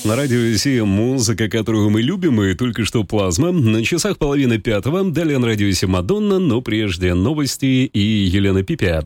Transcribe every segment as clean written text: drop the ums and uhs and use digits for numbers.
На радио Си музыка, которую мы любим, и только что «Плазма». На часах 4:30. Далее на радио Си Мадонна, но прежде новости и Елена Пипя.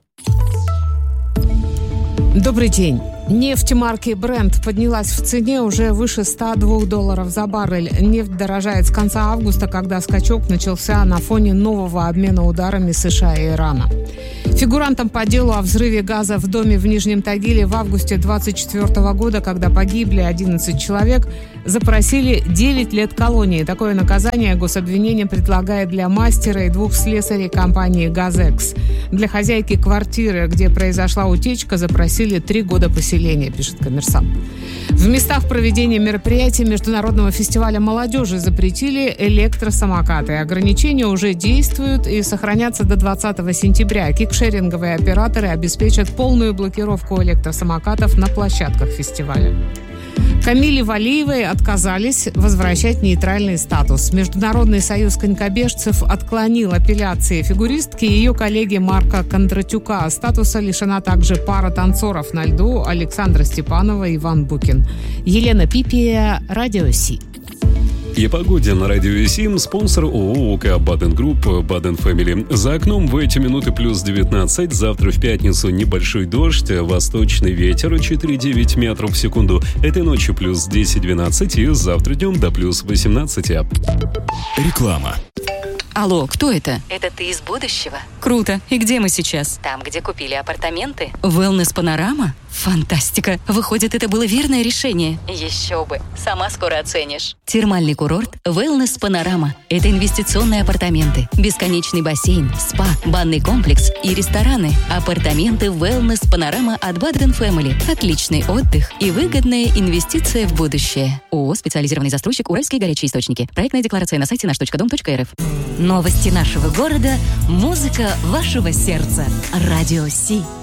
Добрый день. Нефть марки Brent поднялась в цене уже выше $102 за баррель. Нефть дорожает с конца августа, когда скачок начался на фоне нового обмена ударами США и Ирана. Фигурантом по делу о взрыве газа в доме в Нижнем Тагиле в августе 2024 года, когда погибли 11 человек, запросили 9 лет колонии. Такое наказание гособвинение предлагает для мастера и 2 слесарей компании «Газекс». Для хозяйки квартиры, где произошла утечка, запросили 3 года поселения, пишет «Коммерсант». В местах проведения мероприятий Международного фестиваля молодежи запретили электросамокаты. Ограничения уже действуют и сохранятся до 20 сентября. Кикшеринговые операторы обеспечат полную блокировку электросамокатов на площадках фестиваля. Камиле Валиевой отказались возвращать нейтральный статус. Международный союз конькобежцев отклонил апелляции фигуристки и ее коллеги Марка Кондратюка. Статуса лишена также пара танцоров на льду Александра Степанова и Иван Букин. Елена Пипия, Радио Си. И о погоде на радио Сим. Спонсор ООО ОК Баден Групп, Баден Фэмили. За окном в эти минуты плюс 19. Завтра в пятницу небольшой дождь. Восточный ветер 4,9 метров в секунду. Этой ночью плюс 10-12. И завтра днем до плюс 18. Реклама. Алло, кто это? Это ты из будущего? Круто. И где мы сейчас? Там, где купили апартаменты. Wellness Панорама? Фантастика. Выходит, это было верное решение. Еще бы. Сама скоро оценишь. Термальный курорт Wellness Панорама. Это инвестиционные апартаменты, бесконечный бассейн, спа, банный комплекс и рестораны. Апартаменты Wellness Панорама от Baden Family. Отличный отдых и выгодная инвестиция в будущее. ООО «Специализированный застройщик Уральские горячие источники». Проектная декларация на сайте nаш.дом.рф. Новости нашего города, музыка вашего сердца. Радио Си.